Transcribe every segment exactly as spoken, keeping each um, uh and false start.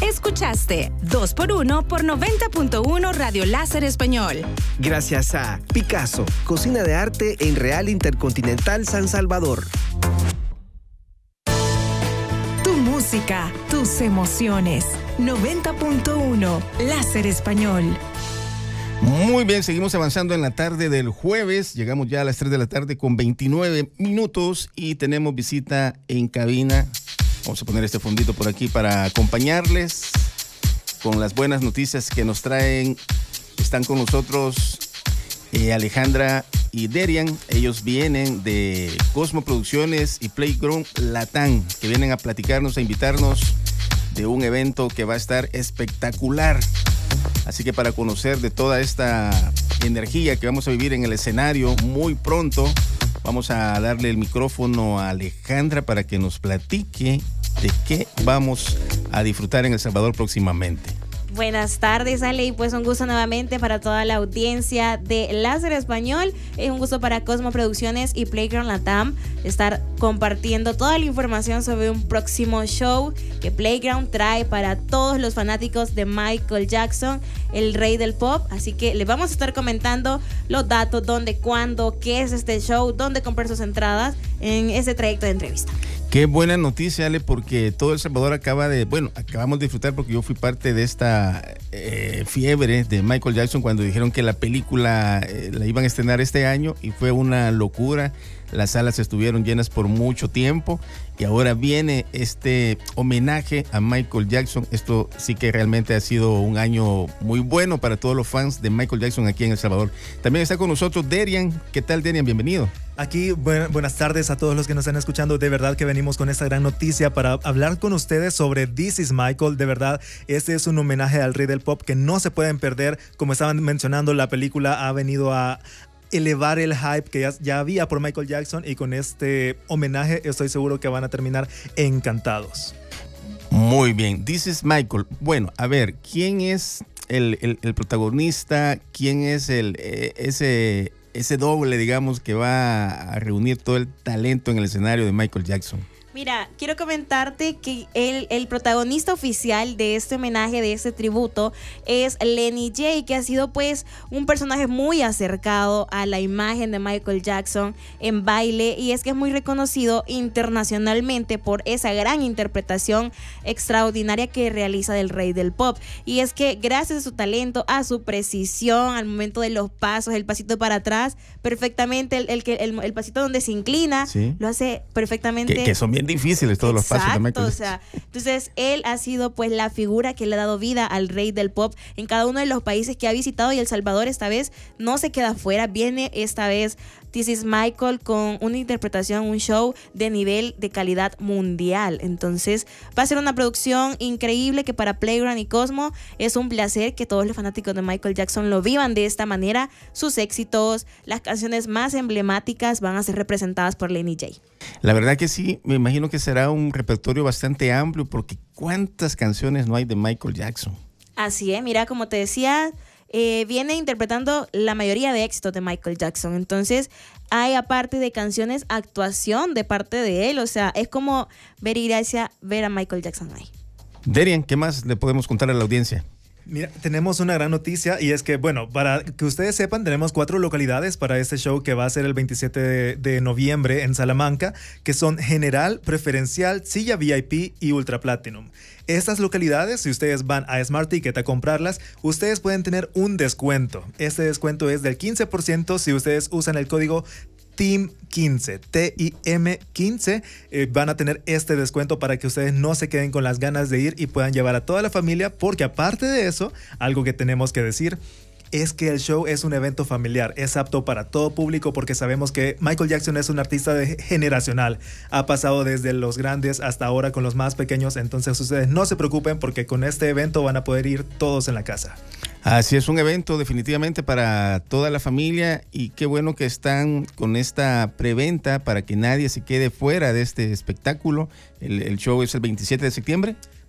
Escuchaste dos por uno por noventa punto uno Radio Láser Español. Gracias a Picasso, cocina de arte en Real Intercontinental San Salvador. Tu música, tus emociones. noventa punto uno Láser Español. Muy bien, seguimos avanzando en la tarde del jueves. Llegamos ya a las tres de la tarde con veintinueve minutos y tenemos visita en cabina. Vamos a poner este fondito por aquí para acompañarles con las buenas noticias que nos traen. Están con nosotros eh, Alejandra y Derian. Ellos vienen de Cosmo Producciones y Playground Latam, que vienen a platicarnos, a invitarnos de un evento que va a estar espectacular. Así que para conocer de toda esta energía que vamos a vivir en el escenario muy pronto, vamos a darle el micrófono a Alejandra para que nos platique de qué vamos a disfrutar en El Salvador próximamente. Buenas tardes, Ale, y pues un gusto nuevamente para toda la audiencia de Láser Español. Es un gusto para Cosmo Producciones y Playground Latam estar compartiendo toda la información sobre un próximo show que Playground trae para todos los fanáticos de Michael Jackson, el rey del pop. Así que les vamos a estar comentando los datos, dónde, cuándo, qué es este show, dónde comprar sus entradas en ese trayecto de entrevista. Qué buena noticia, Ale, porque todo El Salvador acaba de, bueno, acabamos de disfrutar porque yo fui parte de esta eh, fiebre de Michael Jackson cuando dijeron que la película eh, la iban a estrenar este año y fue una locura. Las salas estuvieron llenas por mucho tiempo y ahora viene este homenaje a Michael Jackson. Esto sí que realmente ha sido un año muy bueno para todos los fans de Michael Jackson aquí en El Salvador. También está con nosotros Derian. ¿Qué tal, Derian? Bienvenido. Aquí, bu- buenas tardes a todos los que nos están escuchando. De verdad que venimos con esta gran noticia para hablar con ustedes sobre This is Michael. De verdad, este es un homenaje al rey del pop que no se pueden perder. Como estaban mencionando, la película ha venido a elevar el hype que ya, ya había por Michael Jackson, y con este homenaje estoy seguro que van a terminar encantados. Muy bien, This is Michael. Bueno, a ver, ¿quién es el, el, el protagonista? ¿Quién es el eh, ese, ese doble, digamos, que va a reunir todo el talento en el escenario de Michael Jackson? Mira, quiero comentarte que el, el protagonista oficial de este homenaje, de este tributo, es Lenny J, que ha sido pues un personaje muy acercado a la imagen de Michael Jackson en baile, y es que es muy reconocido internacionalmente por esa gran interpretación extraordinaria que realiza del rey del pop. Y es que gracias a su talento, a su precisión, al momento de los pasos, el pasito para atrás, perfectamente, el, el, el, el pasito donde se inclina, ¿sí? Lo hace perfectamente. Que, que son bien difíciles todos los pasos de Michael. O sea, entonces él ha sido pues la figura que le ha dado vida al rey del pop en cada uno de los países que ha visitado, y El Salvador esta vez no se queda fuera. Viene esta vez This is Michael con una interpretación, un show de nivel de calidad mundial. Entonces va a ser una producción increíble que para Playground y Cosmo es un placer que todos los fanáticos de Michael Jackson lo vivan de esta manera. Sus éxitos, las canciones más emblemáticas van a ser representadas por Lenny J. La verdad que sí, me imagino que será un repertorio bastante amplio, porque ¿cuántas canciones no hay de Michael Jackson? Así es, mira, como te decía, eh, viene interpretando la mayoría de éxitos de Michael Jackson. Entonces hay, aparte de canciones, actuación de parte de él. O sea, es como ver y gracia ver a Michael Jackson ahí. Derian, ¿qué más le podemos contar a la audiencia? Mira, tenemos una gran noticia, y es que, bueno, para que ustedes sepan, tenemos cuatro localidades para este show que va a ser el veintisiete de, de noviembre en Salamanca, que son General, Preferencial, Silla V I P y Ultra Platinum. Estas localidades, si ustedes van a Smart Ticket a comprarlas, ustedes pueden tener un descuento. Este descuento es del quince por ciento si ustedes usan el código T I M quince, T I M quince, eh, van a tener este descuento para que ustedes no se queden con las ganas de ir y puedan llevar a toda la familia, porque aparte de eso, algo que tenemos que decir es que el show es un evento familiar, es apto para todo público, porque sabemos que Michael Jackson es un artista de generacional, ha pasado desde los grandes hasta ahora con los más pequeños. Entonces ustedes no se preocupen, porque con este evento van a poder ir todos en la casa. Así es, un evento definitivamente para toda la familia, y qué bueno que están con esta preventa para que nadie se quede fuera de este espectáculo. El, el show es el veintisiete de septiembre.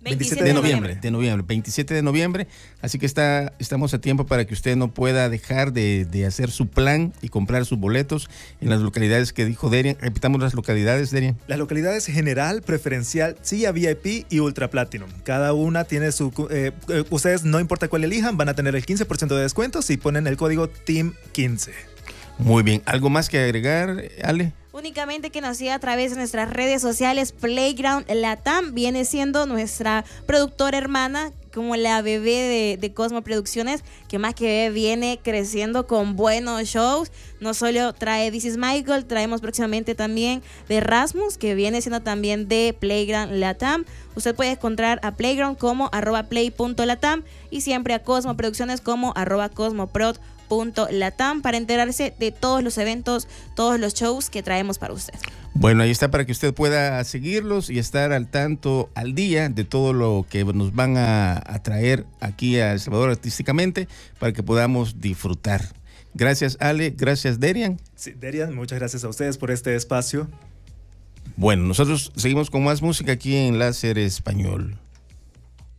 veintisiete de noviembre, de noviembre, veintisiete de noviembre, así que está, estamos a tiempo para que usted no pueda dejar de, de hacer su plan y comprar sus boletos en las localidades que dijo Derian. Repitamos las localidades, Derian. Las localidades general, preferencial, silla V I P y Ultra Platinum. Cada una tiene su... Eh, eh, ustedes, no importa cuál elijan, van a tener el quince por ciento de descuento si ponen el código Team quince. Muy bien, ¿algo más que agregar, Ale? Únicamente que nos siga a través de nuestras redes sociales. Playground Latam viene siendo nuestra productora hermana, como la bebé de, de Cosmo Producciones, que más que bebé viene creciendo con buenos shows. No solo trae This is Michael, traemos próximamente también de Rasmus, que viene siendo también de Playground Latam. Usted puede encontrar a Playground como arroba play punto latam y siempre a Cosmo Producciones como arroba cosmoprod punto latam para enterarse de todos los eventos, todos los shows que traemos para usted. Bueno, ahí está para que usted pueda seguirlos y estar al tanto, al día de todo lo que nos van a, a traer aquí a El Salvador artísticamente para que podamos disfrutar. Gracias, Ale. Gracias, Derian. Sí, Derian, muchas gracias a ustedes por este espacio. Bueno, nosotros seguimos con más música aquí en Láser Español.